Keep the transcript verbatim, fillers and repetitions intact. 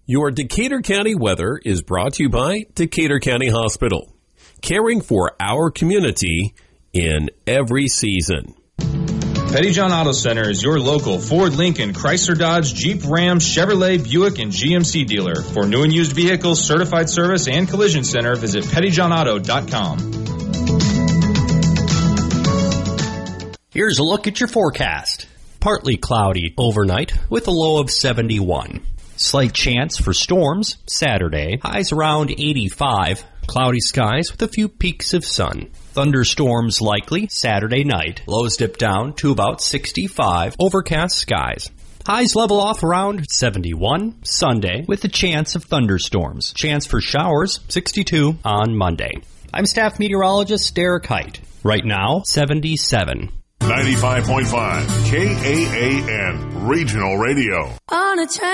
Your Decatur County weather is brought to you by Decatur County Hospital, caring for our community in every season. Pettyjohn Auto Center is your local Ford, Lincoln, Chrysler, Dodge, Jeep, Ram, Chevrolet, Buick, and G M C dealer. For new and used vehicles, certified service, and collision center, visit pettyjohn auto dot com. Here's a look at your forecast. Partly cloudy overnight with a low of seventy-one. Slight chance for storms Saturday. Highs around eighty-five. Cloudy skies with a few peaks of sun. Thunderstorms likely Saturday night. Lows dip down to about sixty-five. Overcast skies. Highs level off around seventy-one Sunday with a chance of thunderstorms. Chance for showers sixty-two on Monday. I'm staff meteorologist Derek Height. Right now, seventy-seven. ninety-five point five K A A N Regional Radio. On a train.